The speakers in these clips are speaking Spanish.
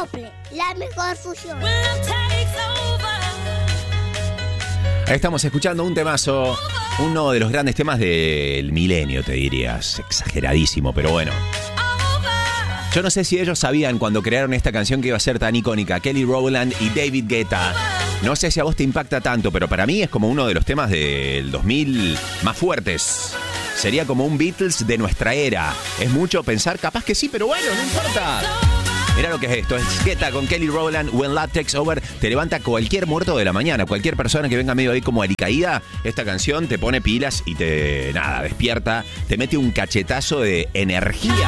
Coldplay, la mejor fusión. Estamos escuchando un temazo, uno de los grandes temas del milenio, te dirías. Exageradísimo, pero bueno. Yo no sé si ellos sabían cuando crearon esta canción que iba a ser tan icónica, Kelly Rowland y David Guetta. No sé si a vos te impacta tanto, pero para mí es como uno de los temas del 2000 más fuertes. Sería como un Beatles de nuestra era. Es mucho pensar, capaz que sí, pero bueno, no importa. Mira lo que es esto, es Guetta con Kelly Rowland, When Love Takes Over. Te levanta cualquier muerto de la mañana, cualquier persona que venga medio ahí como alicaída. Esta canción te pone pilas y te, despierta, te mete un cachetazo de energía.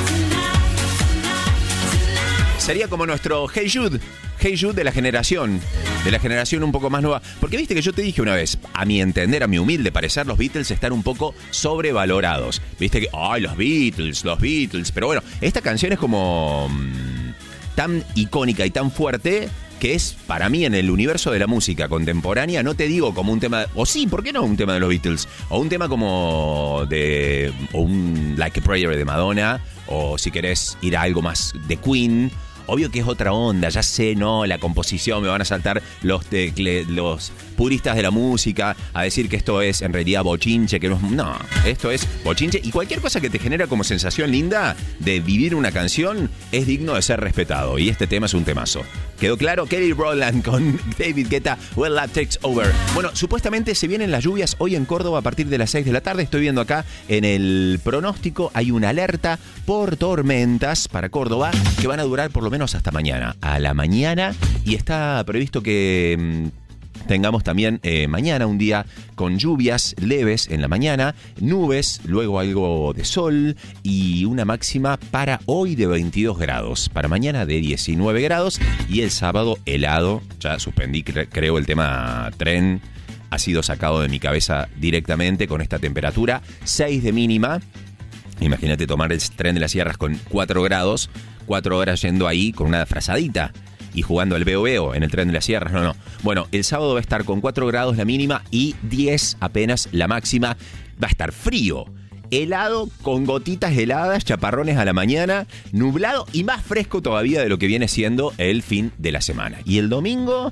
Sería como nuestro Hey Jude de la generación un poco más nueva. Porque viste que yo te dije una vez, a mi entender, a mi humilde parecer, los Beatles están un poco sobrevalorados. Viste que, ay, los Beatles. Pero bueno, esta canción es como tan icónica y tan fuerte que es, para mí, en el universo de la música contemporánea, no te digo como un tema, o sí, ¿por qué no un tema de los Beatles? O un tema como o un Like a Prayer de Madonna, o si querés ir a algo más de Queen. Obvio que es otra onda, ya sé, no, la composición, me van a saltar los puristas de la música a decir que esto es en realidad bochinche, que no, esto es bochinche y cualquier cosa que te genera como sensación linda de vivir una canción es digno de ser respetado y este tema es un temazo. ¿Quedó claro? Kelly Rowland con David Guetta, When Love Takes Over. Bueno, supuestamente se vienen las lluvias hoy en Córdoba a partir de las 6 de la tarde. Estoy viendo acá en el pronóstico, hay una alerta por tormentas para Córdoba que van a durar por lo menos hasta mañana. A la mañana, y está previsto que tengamos también mañana un día con lluvias leves en la mañana, nubes, luego algo de sol y una máxima para hoy de 22 grados, para mañana de 19 grados y el sábado helado. Ya suspendí, creo, el tema tren, ha sido sacado de mi cabeza directamente con esta temperatura, 6 de mínima. Imagínate tomar el tren de las sierras con 4 grados, 4 horas yendo ahí con una frazadita y jugando al veo en el tren de las sierras, no. Bueno, el sábado va a estar con 4 grados la mínima y 10 apenas la máxima. Va a estar frío, helado, con gotitas heladas, chaparrones a la mañana, nublado y más fresco todavía de lo que viene siendo el fin de la semana. Y el domingo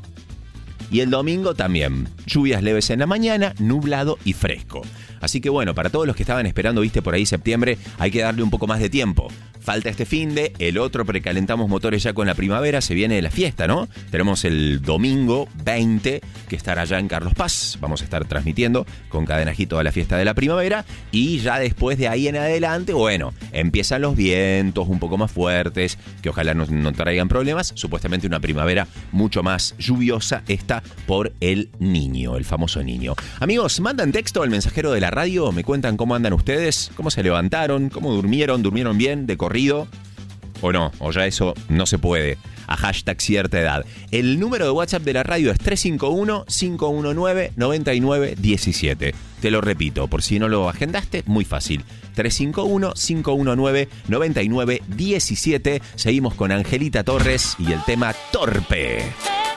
también, lluvias leves en la mañana, nublado y fresco. Así que bueno, para todos los que estaban esperando, viste, por ahí septiembre, hay que darle un poco más de tiempo. Falta este finde, el otro precalentamos motores ya con la primavera, se viene la fiesta, ¿no? Tenemos el domingo 20 que estará allá en Carlos Paz. Vamos a estar transmitiendo con Cadena G toda la fiesta de la primavera y ya después de ahí en adelante, bueno, empiezan los vientos un poco más fuertes, que ojalá no traigan problemas. Supuestamente una primavera mucho más lluviosa, esta por el niño, el famoso niño. Amigos, mandan texto al mensajero de la radio, me cuentan cómo andan ustedes, cómo se levantaron, cómo durmieron bien, de corrido o no, o ya eso no se puede. A hashtag cierta edad. El número de WhatsApp de la radio es 351-519-9917. Te lo repito, por si no lo agendaste, muy fácil. 351-519-9917. Seguimos con Angelita Torres y el tema Torpe.